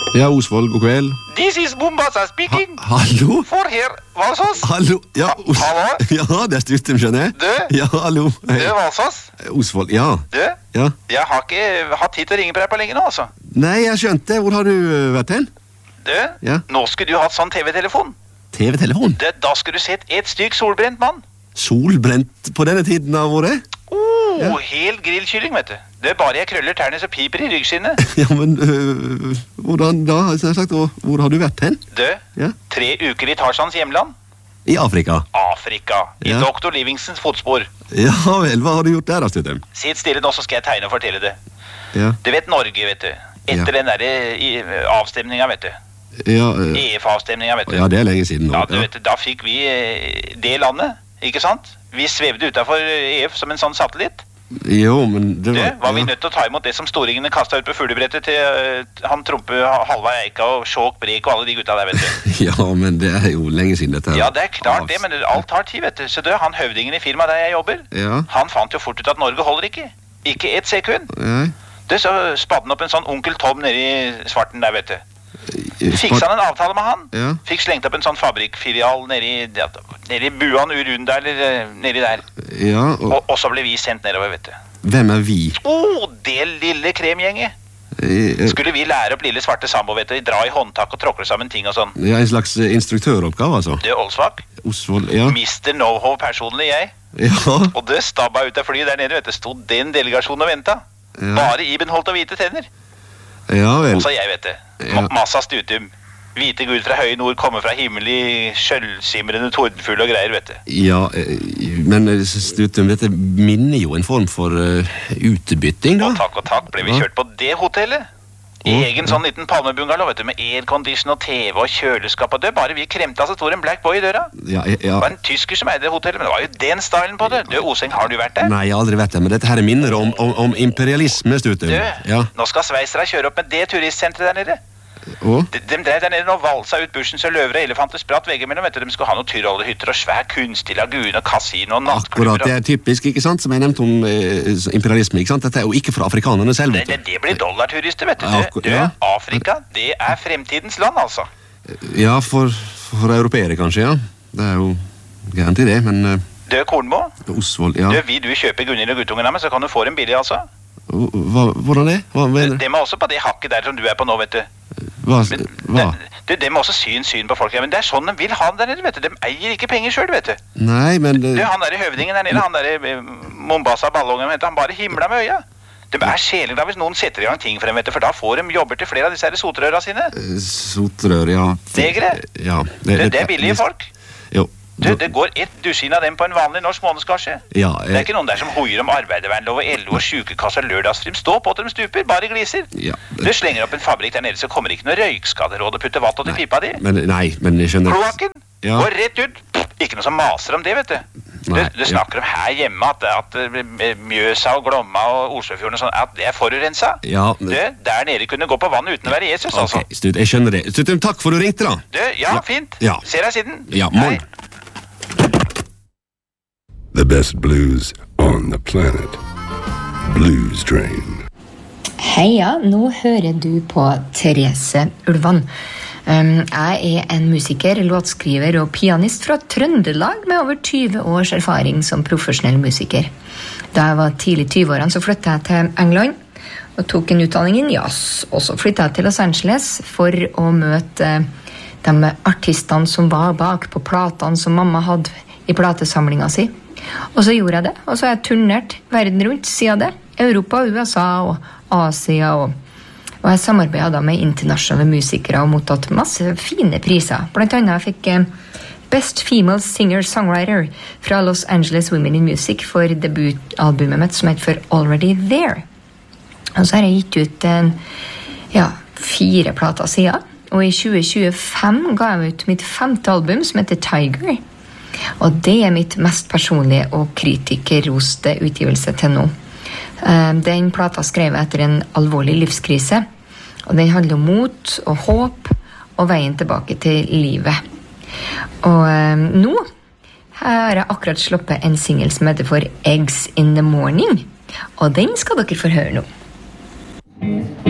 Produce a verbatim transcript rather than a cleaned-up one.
Ja, Osvold, god kveld. This is Mombasa speaking. Ha hallo? For her, Valsås. Hallo? Ja, Os Hallo? Ja, det er Stutem, skjønner jeg. Du? Ja, hallo. Du, Valsås. Osvold, ja. Du? Ja. Jeg har ikke hatt tid til å ringe på deg på lenge nå, altså. Nei, jeg skjønte. Hvor har du uh, vært hen? Du? Ja. Nå skulle du hatt sånn T V-telefon. T V-telefon? Du, da skulle du sett et stygg solbrent mann. Solbrent på denne tiden av året? Oh, Ja. helt grillkylling, vet du. Det er bare jeg krøller tærne så piper i ryggskinnet. Ja, men uh, hvordan da? Så jeg har sagt, hvor, hvor har du vært hen? Du, Ja. tre uker i Tarzans hjemland. I Afrika? Afrika. I Ja. doktor Livingstons fotspor. Ja vel, hva har du gjort der da, Stutem? Sitt stille nå, så skal jeg tegne og fortelle det. Ja, Du vet Norge, vet du. Etter Ja. den der i- avstemningen, vet du. ja, uh, E F-avstemningen, vet du. ja, det er lenge siden nå. Ja, du vet, da fikk vi eh, det landet, ikke sant? Vi svevde utenfor E F som en sånn satellitt. Jo, men det Du, var... var vi ja. nødt til å ta imot det som storingene kastet ut på fuglebrettet til eh, han Trompe, Halva Eika og Sjåk Brek og alle de gutta der, vet du. Ja, men det er jo lenge siden dette her. Ja, det er klart det, men alt tar tid, vet du. Så du, han høvdingen i firmaet der jeg jobber, Ja, han fant jo fort ut at Norge holder ikke. Ikke et sekund. nei. Du, så spadde han opp en sånn onkel Tom nede i svarten der, vet du. Fiksa han en avtale med han. Ja. Fikk slengt opp en sånn fabrikkfilial nede i, ja, nede i Buan Urunda, eller eh, nede der. Ja, og Og, og så ble vi sendt nedover, vet du. hvem er vi? Åh, det lille kremgjenget. Eh, Skulle vi lære opp lille svarte sambo, vet du, dra i håndtak og tråkle sammen ting og sånn. Ja, en slags eh, instruktøroppgave, altså. Det er Olsvak. Osvold, ja. mister Know-how personlig, jeg. Ja, Og det stabba ut av flyet der nede, vet du, stod den delegasjonen og ventet. Ja. Bare Iben holdt og hvite tenner. ja vel. Og så jeg, vet du. Ja. Ma- Massa stutum. Hvite gud fra høye nord kommer fra himmel i skjølsimrende tordenfugle og greier, vet du. Ja, eh, men eh, Stutum, dette minner jo en form for uh, utbytting, da. Og takk og takk ble vi Hva? kjørt på det hotellet. I Å, egen ja. sånn liten palmebungalow, vet du, med aircondition og T V og kjøleskap. Og det bare vi kremta, så stod en black boy i døra. Ja, ja, Det ja. var en tysker som eide det hotellet, men det var jo den stylen på det. Du, Oseng, har du vært der? Nei, jeg har aldri vært der, men dette her minner om, om, om imperialisme, Stutum. Du, Ja, nå skal sveisere kjøre opp med det turistsentret der nede. og? De, de drev der nede og valsa ut bushen så løver og elefanter spratt vegger mellom, vet du. De skulle ha noen tyrollehytter og svær kunstig lagune og kasino og Akkurat, nattklubber. det er typisk, ikke sant, som jeg nevnte om eh, imperialisme, ikke sant? Dette er jo ikke fra afrikanerne selv, Det, vet det, du. det blir dollarturister, vet du. Akkur- Du, ja. Afrika, det er fremtidens land, altså. Ja, for, for europeere kanskje, ja. Det er jo gærent i det, men uh, Du, Kornmo, Osvold, ja. du, vil du kjøpe Gunnhild og guttungen av meg, så kan du få dem billig, altså. Hva, hvordan det? Hva mener du? Dem er også på det hakket der som du er på nå, vet du. Hva? Men, hva? Du, dem er også syn syn på folk, ja, men det er sånn de vil ha det der nede, vet du. De eier ikke penger selv, vet du. Nei, men... Du, eh, han der i høvdingen der nede, han der i eh, Mombasa ballongen, vet du, han bare himla med øya. De er sjeleglade hvis noen setter i gang ting for dem, vet du, for da får de jobber til flere av disse her sotrøra sine. Sotrør, ja. Negre? Ja. Det, det er billige folk. Jo. Du, det går ett dusin av dem på en vanlig norsk månedskasje. Ja, Det er eh, ikke noen der som hoier om arbeidervernlov og L O og sykekasse og lørdagsfrim. Stå på til de stuper, bare gliser. ja. Du slenger opp en fabrikk der nede, så kommer ikke noe røykskaderåd og putter vatt til pipa di. Men, nei, men jeg skjønner... Kloakken Ja. går rett ut. Ikke noe som maser om det, vet du. Du, Nei, du snakker om her hjemme at, at eh, Mjøsa og Glomma og Osøfjorden og sånn, at det er forurensa. Ja, Du, men... der nede kunne gå på vannet uten å være Jesus, altså. Ok, Stut, jeg skjønner det. Stutum, takk for du ringte da. Du, ja, Ja. fint. Ja. Ser deg siden. Ja, morgen. The best blues on the planet. Blues Train. Heia, nå hører du på Therese Ulvan. Um, jeg er en musiker, låtskriver og pianist fra Trøndelag med over tyve års erfaring som profesjonell musiker. Da jeg var tidlig i tyve-årene så flyttet jeg til England og tok en utdanning i jazz. Og så flyttet jeg til Los Angeles for å møte de artistene som var bak på platene som mamma hadde i platesamlinga si. Og så gjorde jeg det, og så har jeg turnert verden rundt siden det. Europa, U S A og Asia, og, og jeg samarbeidet da med internasjonale musikere og mottatt masse fine priser. Blant annet jeg fikk eh, Best Female Singer-Songwriter fra Los Angeles Women in Music for debutalbumet mitt som heter for Already There. Og så har jeg gitt ut en, ja, fire plater siden, og i tjue tjuefem ga jeg ut mitt femte album som heter Tiger. Og det er mitt mest personlige og kritikerroste utgivelse til nå. Den plata skrev jeg etter en alvorlig livskrise, og den handler om mot og håp og veien tilbake til livet. Og um, nå har jeg akkurat sluppet en single som heter for Eggs in the Morning, og den skal dere få høre nå.